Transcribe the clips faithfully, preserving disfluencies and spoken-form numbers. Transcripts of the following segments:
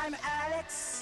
I'm Alex.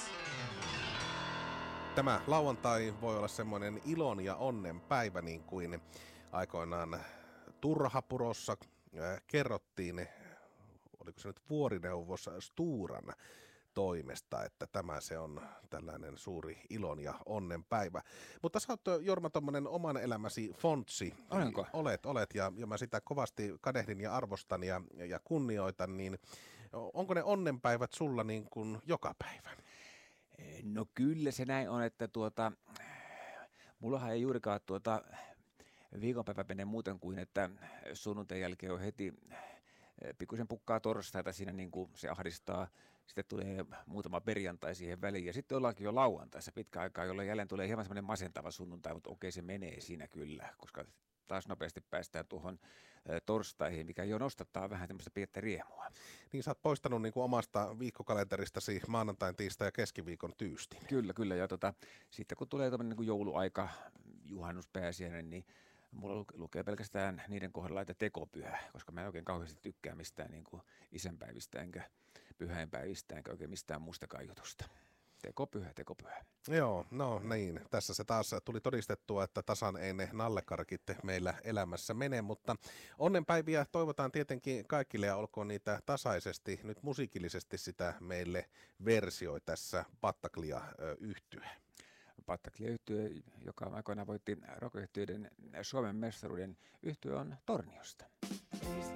Tämä lauantai voi olla semmoinen ilon ja onnen päivä, niin kuin aikoinaan Turhapurossa äh, kerrottiin, oliko se nyt vuorineuvos Sturan toimesta, että tämä se on tällainen suuri ilon ja onnen päivä. Mutta sä oot, Jorma, tommonen oman elämäsi fontsi. Olenko? Olet, olet, ja, ja mä sitä kovasti kadehdin ja arvostan ja, ja kunnioitan, niin onko ne onnenpäivät sulla niin kuin joka päivä? No kyllä se näin on, että tuota, mullahan ei juurikaan tuota viikonpäivä menee muuten kuin, että sunnuntain jälkeen on heti pikkusen pukkaa torstaita siinä, niin kuin se ahdistaa. Sitten tulee muutama perjantai siihen väliin ja sitten ollaankin jo lauantaissa pitkä aikaa, jolloin jälleen tulee hieman semmoinen masentava sunnuntai, mutta okei, se menee siinä kyllä, koska taas nopeasti päästään tuohon torstaihin, mikä jo nostattaa vähän tämmöistä pientä riemua. Niin sä oot poistanut niin kuin omasta viikkokalenteristasi maanantain, tiistai ja keskiviikon tyystin. Kyllä, kyllä. Ja tota, sitten kun tulee tämmöinen niin kuin jouluaika, juhannuspääsiäinen, niin mulla lukee pelkästään niiden kohdalla, että tekopyhä, koska mä en oikein kauheasti tykkää mistään niin kuin isänpäivistä enkä pyhäinpäivistä enkä oikein mistään muustakaan jutusta. Tekopyhä, tekopyhä. Joo, no niin. Tässä se taas tuli todistettua, että tasan ei ne nallekarkit meillä elämässä mene, mutta onnenpäiviä toivotaan tietenkin kaikille ja olkoon niitä tasaisesti, nyt musiikillisesti sitä meille versioi tässä Battaglia-yhtye. Battaglia-yhtye, joka aikoinaan voitti rock-yhtyeiden Suomen mestaruuden, yhtye on Torniosta.